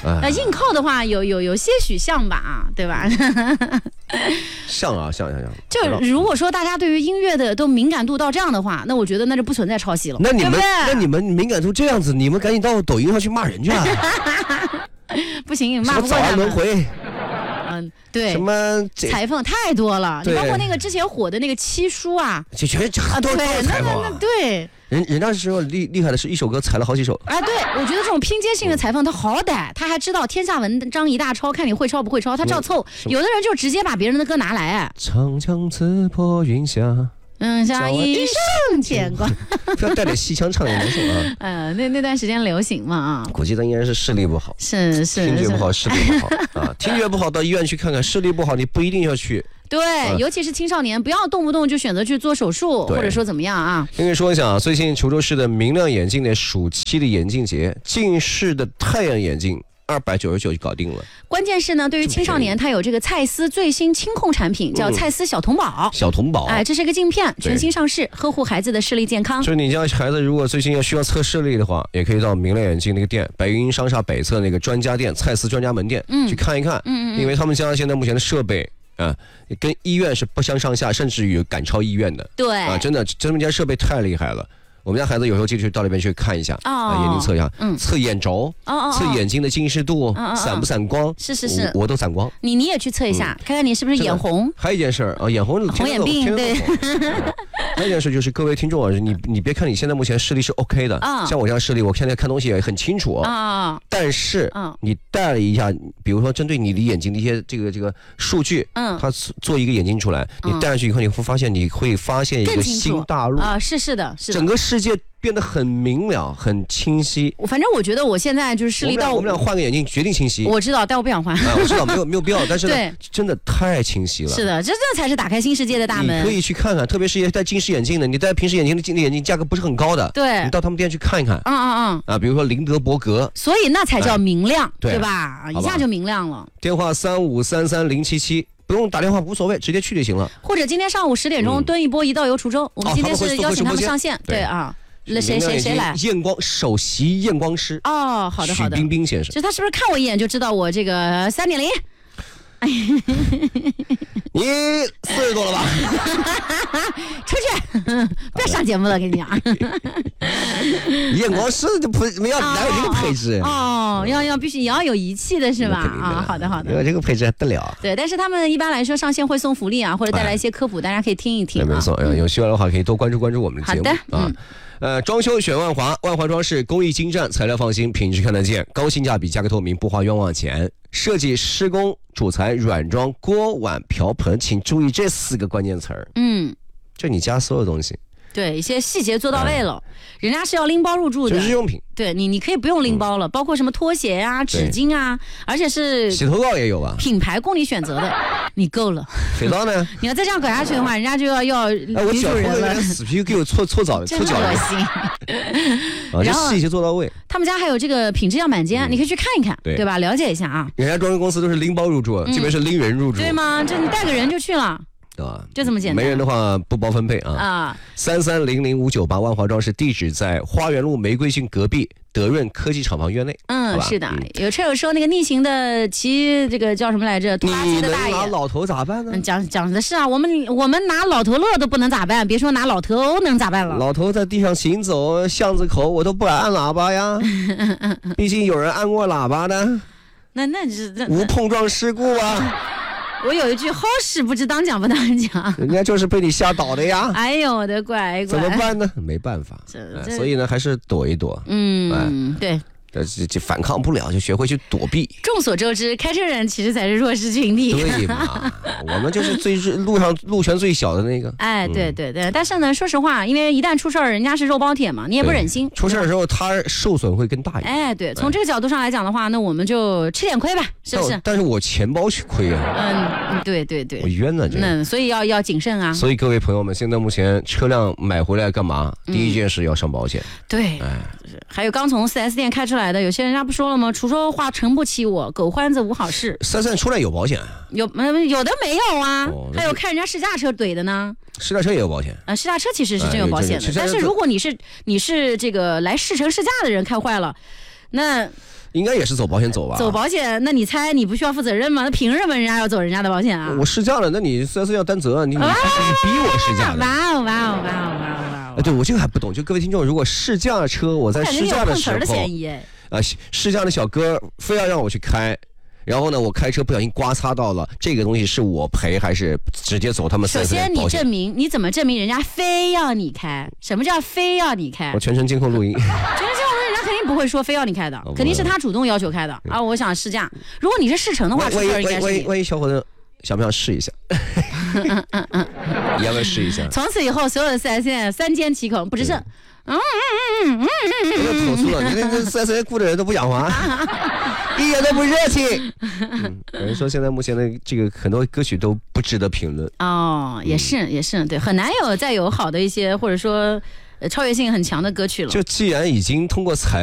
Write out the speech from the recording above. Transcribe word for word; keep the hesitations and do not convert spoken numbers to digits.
那、呃、硬靠的话有有有些许像吧，对吧？ 像啊，像像像。 就如果说大家对于音乐的都敏感度到这样的话，那我觉得那就不存在抄袭了。 那你们对对那你们敏感度这样子，你们赶紧到抖音上去骂人去啊！ 不行，骂不过他们。 早安轮回。 嗯，对， 什么裁缝太多了，你包括那个之前火的那个七叔啊， 这全啊， 都是裁缝啊，对， 人人家是厉厉害的是一首歌裁了好几首啊，对，我觉得这种拼接性的裁缝，他好歹他还知道天下文章一大抄，看你会抄不会抄，他照凑，有的人就直接把别人的歌拿来， 长江刺破云霞。 嗯，像一生牵挂， 不要带点戏腔唱也难受啊。 呃，那那段时间流行嘛啊， 估计他应该是视力不好， 是是， 听觉不好，视力不好啊。听觉不好到医院去看看，视力不好你不一定要去。 对，啊、尤其是青少年，不要动不动就选择去做手术，或者说怎么样啊。 跟你说一下啊，最近滁州市的明亮眼镜的暑期的眼镜节，近视的太阳眼镜。二百九十九就搞定了。 关键是呢，对于青少年，它有这个蔡司最新清控产品，叫蔡司小童宝。 小童宝， 哎，这是个镜片，全新上市，呵护孩子的视力健康。 就是你家孩子如果最近要需要测视力的话，也可以到明亮眼镜那个店，白云商厦北侧那个专家店，蔡司专家门店、嗯、去看一看。嗯嗯，因为他们家现在目前的设备。啊，跟医院是不相上下，甚至于赶超医院的。 对啊，真的，他们家设备太厉害了。我们家孩子有时候进去到那边去看一下，哦啊、眼睛测一下，嗯，测眼轴，哦哦、测眼睛的近视度，哦哦、闪不闪光？ 是是是， 我, 我都散光。 你你也去测一下，嗯、看看你是不是眼红。 还有一件事啊，眼红， 红眼病，对。 还有一件事就是，各位听众啊，你你别看你现在目前视力是 OK 的，哦、像我这样视力，我现在看东西也很清楚啊。哦、但是，哦、你带了一下，比如说针对你的眼睛的一些这个这个数据，嗯，它做一个眼睛出来，你戴上去以后，你会发现你会发现一个新大陆啊，是是的，是的， 整个世界变得很明了，很清晰。 反正我觉得我现在就是视力到我们俩换个眼镜决定清晰。 我知道，但我不想换。 啊、我知道没有没有必要，但是呢，真的太清晰了。 是的，这这才是打开新世界的大门。 你可以去看看，特别是一些戴近视眼镜的，你戴平时眼镜的近视眼镜价格不是很高的， 对， 你到他们店去看一看。 嗯嗯嗯。 啊，比如说林德伯格。 所以那才叫明亮， 哎、 对吧？一下就明亮了。 电话三五三三零七七。不用打电话无所谓，直接去就行了。 或者今天上午十点钟蹲一波一道游滁州，我们今天是邀请他们上线。对啊，那谁谁谁来？ 验光首席验光师哦，好的好的， 许冰冰先生。 就他是不是看我一眼就知道我这个三点零？ 你四十多了吧？ 出去，不要上节目了，跟你讲。 验光师就不没有哪有这个配置哦，要要必须也要有仪器的是吧？啊，好的好的， 有这个配置还得了？ 对，但是他们一般来说上线会送福利啊，或者带来一些科普，大家可以听一听。 没错，有需要的话可以多关注关注我们的节目。 好的， 啊。呃，装修选万华，万华装饰工艺精湛，材料放心，品质看得见，高性价比，价格透明，不花冤枉钱。设计、施工、主材、软装、锅碗瓢盆，请注意这四个关键词儿。嗯，就你家所有东西。 对，一些细节做到位了，嗯、人家是要拎包入住的。 日用品。 对你，你可以不用拎包了，嗯、包括什么拖鞋啊、纸巾啊，而且是洗头膏也有吧？ 品牌供你选择的，你够了。 水皂呢？ 你要再这样搞下去的话，人家就要要女主人了。 哎、我死皮给我搓搓澡，搓脚恶心。 然后细节做到位。 他们家还有这个品质样板间，嗯、你可以去看一看，对, 对吧？了解一下啊。 人家装修公司都是拎包入住，嗯、这边是拎人入住， 对吗？这你带个人就去了。 对吧？ 就这么简单。 没人的话不包分配啊。啊，三三零零五九八万华装饰，地址在花园路玫瑰郡隔壁德润科技厂房院内。 嗯，是的。嗯、有车友说那个逆行的骑这个叫什么来着？拖拉机的大爷。 你能拿老头咋办呢？ 嗯、讲讲的是啊，我们我们拿老头乐都不能咋办，别说拿老头能咋办了。 老头在地上行走，巷子口我都不敢按喇叭呀，毕竟有人按过喇叭的。 那那是无碰撞事故啊。 我有一句好事不知当讲不当讲， 人家就是被你吓倒的呀！ 哎呦我的乖乖， 怎么办呢？没办法，哎、所以呢还是躲一躲。 嗯，哎、对。 这这反抗不了，就学会去躲避。 众所周知，开车人其实才是弱势群体。 对嘛，我们就是最路上路权最小的那个。 哎，对对对，嗯、但是呢，说实话，因为一旦出事儿，人家是肉包铁嘛，你也不忍心。 出事的时候，他受损会更大一点。 哎，对，从这个角度上来讲的话，那我们就吃点亏吧，是不是？ 但, 但是我钱包去亏啊。嗯，对对对。 我冤呢，这。 嗯，所以要要谨慎啊。 所以各位朋友们，现在目前车辆买回来干嘛？嗯、第一件事要上保险。 对。哎。还有刚从 四 S 店开出来的，有些人家不说了吗？滁州话诚不起我，狗欢子无好事。 四 S 店出来有保险？ 有没有的没有啊？哦、还有看人家试驾车怼的呢。 试驾车也有保险？ 呃，试驾车其实是真有保险的，哎、但是如果你是你是这个来试乘试驾的人开坏了，那应该也是走保险走吧？ 走保险，那你猜你不需要负责任吗？那凭什么人家要走人家的保险啊？ 我试驾了，那你四 S 店要担责，你你你逼我试驾的。 哇哦哇哦哇哦哇哦！ 啊，对我这个还不懂，就各位听众，如果试驾车我在试驾的时候，啊，试驾的小哥非要让我去开。然后呢，我开车不小心刮擦到了，这个东西是我赔还是直接走他们？ 首先你证明，你怎么证明人家非要你开？什么叫非要你开？ 我全程监控录音。全程监控录音，人家肯定不会说非要你开的，肯定是他主动要求开的啊！我想试驾，如果你是试乘的话， 万一万一万一小伙子想不想试一下？你要不要试一下？ 从此以后，所有的四 S 店三缄其口，不吱声。嗯嗯嗯嗯嗯，我投诉了，你那个四 S 店雇的人都不讲话，一点都不热情。嗯，有人说现在目前的这个很多歌曲都不值得评论。 哦，也是、嗯、也是，对，很难有再有好的一些或者说超越性很强的歌曲了。 就既然已经通过采